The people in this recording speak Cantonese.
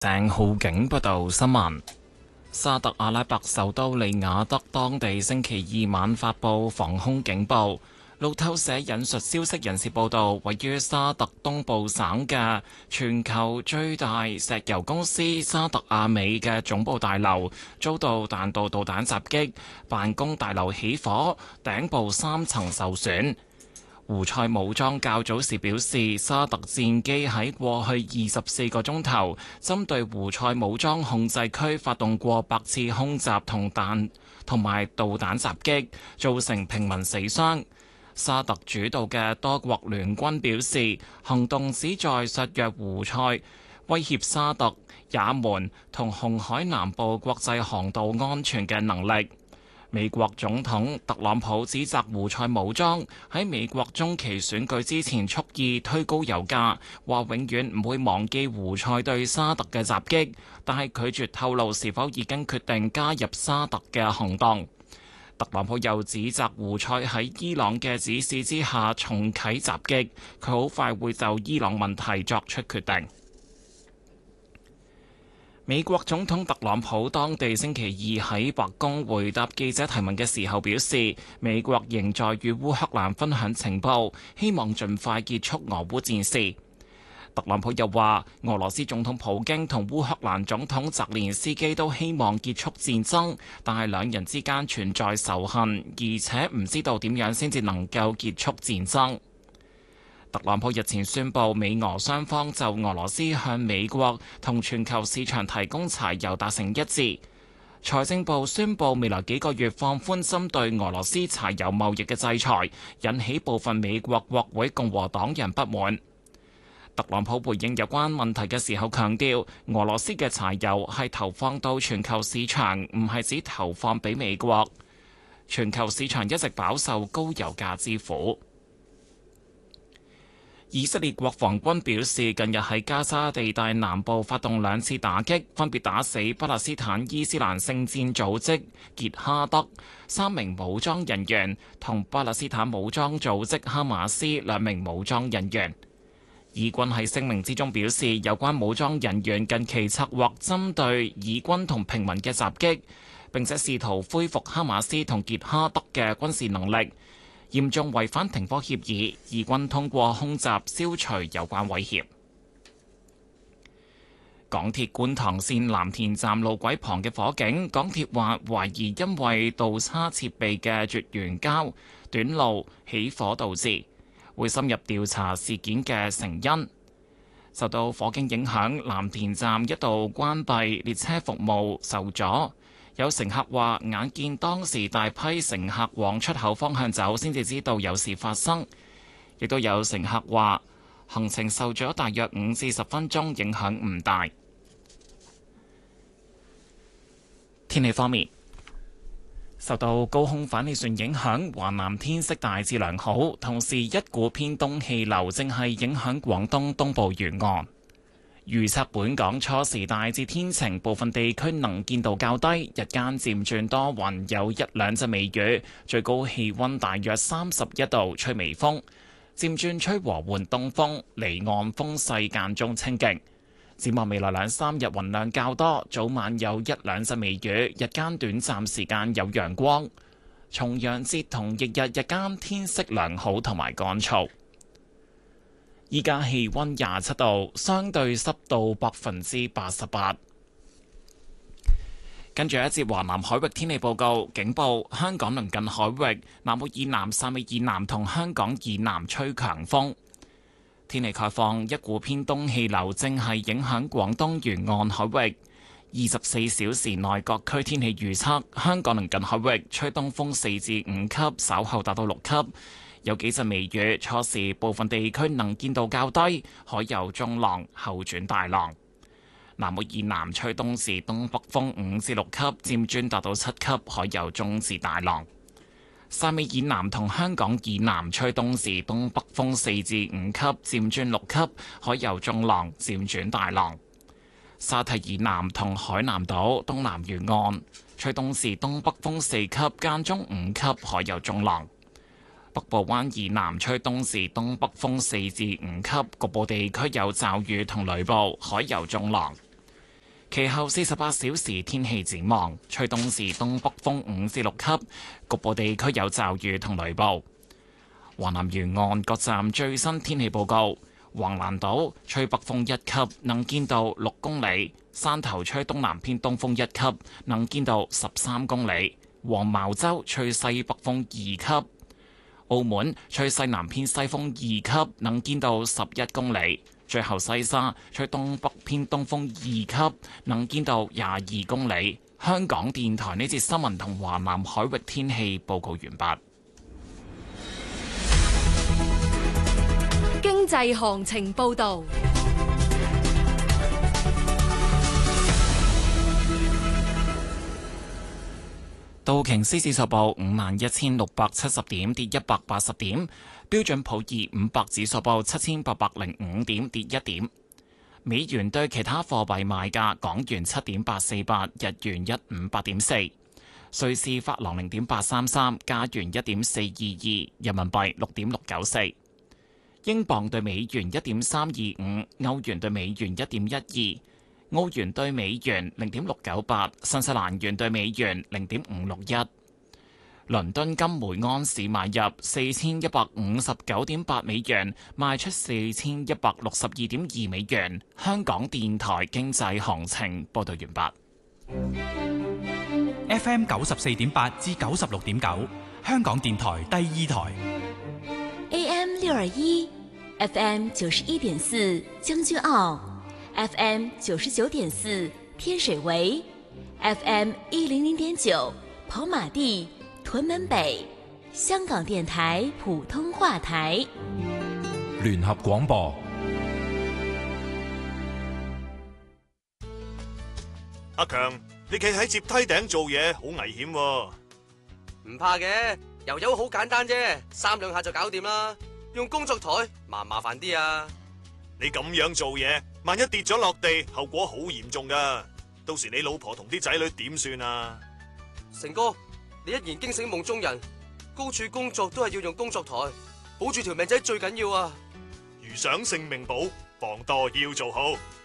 鄭浩景報道新聞。沙特阿拉伯首都利雅得當地星期二晚發布防空警報。路透社引述消息人士報道，位於沙特東部省嘅全球最大石油公司沙特阿美嘅總部大樓遭到彈道導彈襲擊，辦公大樓起火，頂部3層受損。胡塞武裝較早時表示，沙特戰機喺過去24個鐘頭針對胡塞武裝控制區發動過百次空襲同埋導彈襲擊，造成平民死傷。沙特主導嘅多國聯軍表示，行動旨在削弱胡塞威脅沙特、也門同紅海南部國際航道安全嘅能力。美國總統特朗普指責胡塞武裝喺美國中期選舉之前蓄意推高油價，話永遠唔會忘記胡塞對沙特嘅襲擊，但係拒絕透露是否已經決定加入沙特嘅行動。特朗普又指責胡塞喺伊朗嘅指示之下重啟襲擊，佢好快會就伊朗問題作出決定。美國總統特朗普當地星期二喺白宮回答記者提問嘅時候表示，美國仍在與烏克蘭分享情報，希望盡快結束俄烏戰事。特朗普又話，俄羅斯總統普京同烏克蘭總統澤連斯基都希望結束戰爭，但係兩人之間存在仇恨，而且唔知道點樣先至能夠結束戰爭。特朗普日前宣布，美俄雙方就俄羅斯向美國同全球市場提供柴油達成一致。財政部宣布未來幾個月放寬針對俄羅斯柴油貿易嘅制裁，引起部分美國國會共和黨人不滿。特朗普回應有關問題嘅時候強調，俄羅斯嘅柴油係投放到全球市場，唔係只投放俾美國。全球市場一直飽受高油價之苦。以色列國防軍表示，近日喺加沙地帶南部發動2次打擊，分別打死巴勒斯坦伊斯蘭聖戰組織傑哈德3名武裝人員，同巴勒斯坦武裝組織哈馬斯2名武裝人員。以軍喺聲明之中表示，有關武裝人員近期策劃針對以軍同平民嘅襲擊，並且試圖恢復哈馬斯同傑哈德嘅軍事能力，嚴重違反停火協議，以軍通過空襲消除有關威脅。港鐵觀塘線藍田站路軌旁嘅火警，港鐵話懷疑因為導叉設備嘅絕緣膠短路起火導致，會深入調查事件嘅成因。受到火警影響，藍田站一度關閉，列車服務受阻。有乘客話眼見當時大批乘客往出口方向走，先至知道有事發生。亦都有乘客話行程受咗大約5至10分鐘，影響唔大。天氣方面，受到高空反氣旋影響，華南天色大致良好，同時一股偏東氣流正係影響廣東東部沿岸。預測本港初時大致天晴，部分地區能見度較低，日間漸轉多雲，有1-2陣微雨，最高氣溫大約31度，吹微風，漸轉吹和緩東風，離岸風勢間中清勁。展望未來2-3日雲量較多，早晚有1-2陣微雨，日間短暫時間有陽光。重陽節同翌日日間天色良好同埋乾燥。依家氣溫27度，相對濕度88%。跟住一節華南海域天氣報告，警報：香港鄰近海域、南澳以南、汕尾以南同香港以南吹強風。天氣概況：一股偏東氣流正係影響廣東沿岸海域。24小時內各區天氣預測：香港鄰近海域吹東風4至5級，稍後達到6級。有幾陣微雨，初時部分地區能見度較低，海有中浪，後轉大浪。南澳以南吹東至東北風5至6級，漸轉達到7級，海有中至大浪。汕尾以南同香港以南吹東至東北風4至5級，漸轉6級，海有中浪，漸轉大浪。沙堤以南同海南島東南沿岸吹東至東北風4級，間中5級，海有中浪。北部灣以南吹東至東北風4至5級，局部地區有驟雨同雷暴，海有中浪。 其後48小時天氣展望，吹東至東北風5至6級，局部地區有驟雨同雷暴。華南沿岸各站最新天氣報告：橫瀾島吹北風1級，能見度6公里；汕頭吹東南偏東風1級，能見度13公里；黃茅洲吹西北風2級；澳門吹西南偏西風2級，能見度11公里。最後西沙吹東北偏東風2級，能見度22公里。香港電台呢節新聞同華南海域天氣報告完畢。 經濟行情報道。 道瓊斯指數報51,670點，跌180點。標準普爾500指數報7,805點，跌1點。美元對其他貨幣賣價：港元7.848，日元158.4，瑞士法郎0.833，加元1.422，人民幣6.694，英鎊對美元1.325，歐元對美元1.12，澳元對美元0.698，新西蘭元對美元0.561。倫敦金每安士買入4159.8美元，賣出4162.2美元。香港電台經濟行情報道完畢。FM 94.8至96.9，香港電台第二台。 AM 621 FM 91.4將軍澳 FM 99.4天水圍 FM 100.9跑馬地屯門北，香港電台普通話台。 聯合廣播。 阿強，你企喺接梯頂做嘢好危險喎。 唔怕嘅，油油好簡單啫，3兩下就搞掂啦。用工作台麻煩啲啊。 你咁樣做嘢，萬一跌咗落地，後果好嚴重噶。到時你老婆同啲仔女點算啊？ 成哥，你一言驚醒夢中人，高處工作都係要用工作台，保住條命仔最緊要啊！ 如想性命保，防墮要做好。